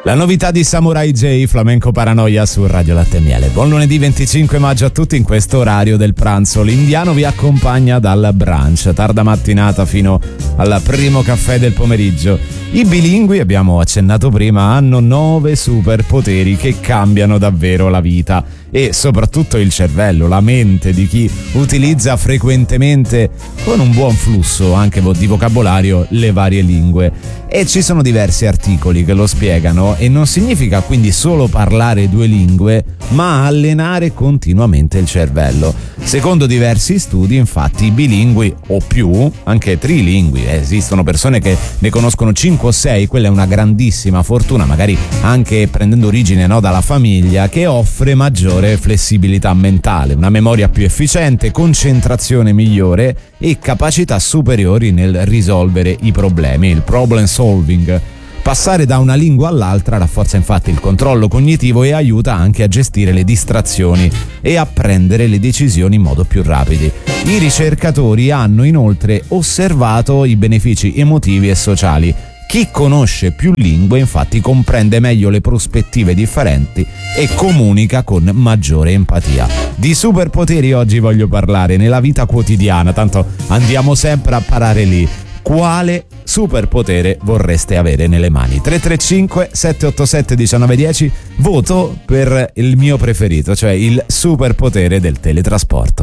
La novità di Samurai J, Flamenco Paranoia su Radio Latte e Miele. Buon lunedì 25 maggio a tutti. In questo orario del pranzo l'indiano vi accompagna dal brunch, tarda mattinata fino al primo caffè del pomeriggio. I bilingui, abbiamo accennato prima, hanno 9 superpoteri che cambiano davvero la vita e soprattutto il cervello, la mente di chi utilizza frequentemente, con un buon flusso anche di vocabolario, le varie lingue. E ci sono diversi articoli che lo spiegano, e non significa quindi solo parlare 2 lingue, ma allenare continuamente il cervello. Secondo diversi studi, infatti, i bilingui o più, anche trilingui, esistono persone che ne conoscono 5 o 6, quella è una grandissima fortuna, magari anche prendendo origine dalla famiglia, che offre maggiore flessibilità mentale, una memoria più efficiente, concentrazione migliore e capacità superiori nel risolvere i problemi, il problem solving. Passare da una lingua all'altra rafforza infatti il controllo cognitivo e aiuta anche a gestire le distrazioni e a prendere le decisioni in modo più rapido. I ricercatori hanno inoltre osservato i benefici emotivi e sociali. Chi conosce più lingue infatti comprende meglio le prospettive differenti e comunica con maggiore empatia. Di superpoteri oggi voglio parlare nella vita quotidiana, tanto andiamo sempre a parare lì. Quale superpotere vorreste avere nelle mani? 335 787 1910, voto per il mio preferito, cioè il superpotere del teletrasporto.